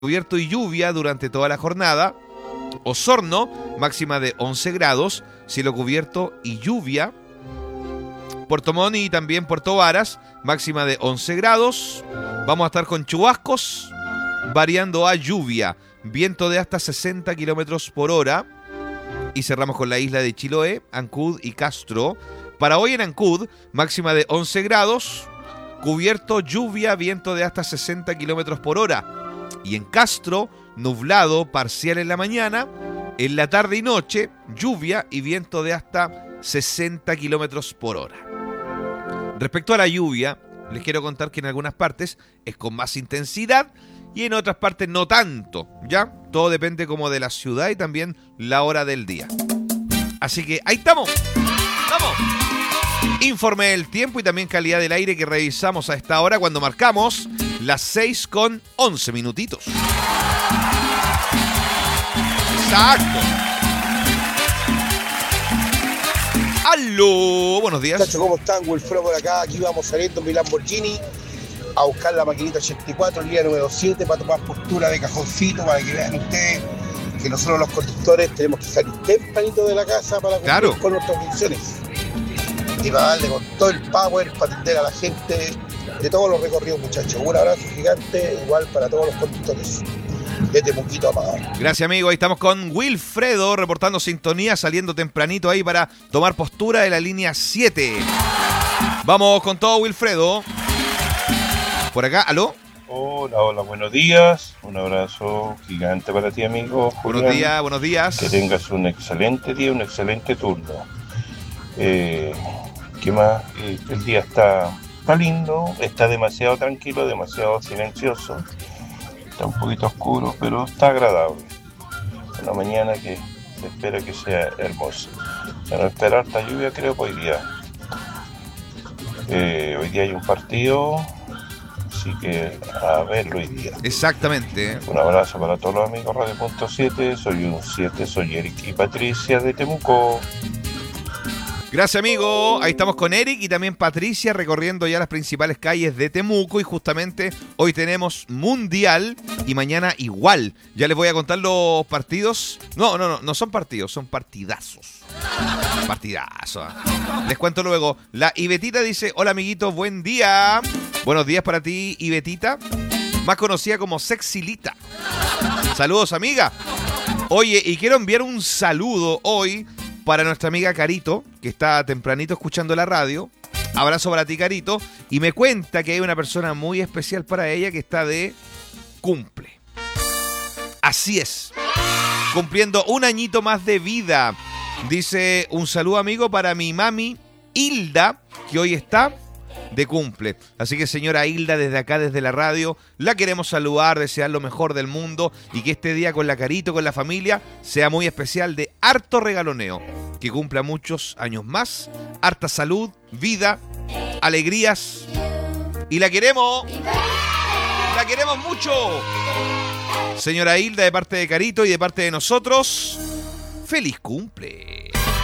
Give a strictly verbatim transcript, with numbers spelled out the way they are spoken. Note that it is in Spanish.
cubierto y lluvia durante toda la jornada. Osorno, máxima de once grados, cielo cubierto y lluvia. Puerto Montt y también Puerto Varas, máxima de once grados. Vamos a estar con chubascos, variando a lluvia, viento de hasta sesenta kilómetros por hora. Y cerramos con la isla de Chiloé, Ancud y Castro. Para hoy en Ancud, máxima de once grados, cubierto, lluvia, viento de hasta sesenta kilómetros por hora. Y en Castro, nublado, parcial en la mañana, en la tarde y noche, lluvia y viento de hasta sesenta kilómetros por hora. Respecto a la lluvia, les quiero contar que en algunas partes es con más intensidad y en otras partes no tanto, ¿ya? Todo depende como de la ciudad y también la hora del día. Así que ahí estamos, ¡vamos! Informe del tiempo y también calidad del aire que revisamos a esta hora cuando marcamos las seis con once minutitos. Exacto. ¡Aló! Buenos días. Muchachos, ¿cómo están? Wilfredo por acá. Aquí vamos saliendo en mi Lamborghini a buscar la maquinita ochenta y cuatro, el día número siete, para tomar postura de cajoncito, para que vean ustedes que nosotros los conductores tenemos que salir tempranito de la casa para cumplir claro. con nuestras funciones. Y para darle con todo el power, para atender a la gente de todos los recorridos, muchachos. Un abrazo gigante, igual para todos los conductores. Desde Muquito apagado. Gracias, amigo. Ahí estamos con Wilfredo, reportando sintonía, saliendo tempranito ahí para tomar postura de la línea siete. Vamos con todo, Wilfredo. Por acá, ¿aló? Hola, hola, buenos días. Un abrazo gigante para ti, amigo Julián. Buenos días, buenos días. Que tengas un excelente día, un excelente turno. Eh, ¿Qué más? Eh, el día está, está lindo, está demasiado tranquilo, demasiado silencioso. Está un poquito oscuro, pero está agradable. Una mañana que se espera que sea hermosa. Se nos espera harta lluvia, creo, hoy día. Eh, hoy día hay un partido, así que a verlo hoy día. Exactamente. Un abrazo para todos los amigos Radio Punto siete. Soy un siete, soy Eric y Patricia de Temuco. Gracias, amigo. Ahí estamos con Eric y también Patricia recorriendo ya las principales calles de Temuco y justamente hoy tenemos Mundial y mañana igual. Ya les voy a contar los partidos. No, no, no, no son partidos, son partidazos. Partidazo. Les cuento luego. La Ibetita dice, hola amiguito, buen día. Buenos días para ti, Ibetita, más conocida como Sexilita. Saludos, amiga. Oye, y quiero enviar un saludo hoy para nuestra amiga Carito, que está tempranito escuchando la radio. Abrazo para ti, Carito. Y me cuenta que hay una persona muy especial para ella que está de cumple. Así es. Cumpliendo un añito más de vida. Dice, un saludo, amigo, para mi mami Hilda, que hoy está de cumple. Así que, señora Hilda, desde acá, desde la radio, la queremos saludar, desear lo mejor del mundo y que este día con la Carito, con la familia, sea muy especial, de harto regaloneo. Que cumpla muchos años más, harta salud, vida, alegrías. Y la queremos, la queremos mucho. Señora Hilda, de parte de Carito y de parte de nosotros, ¡feliz cumple!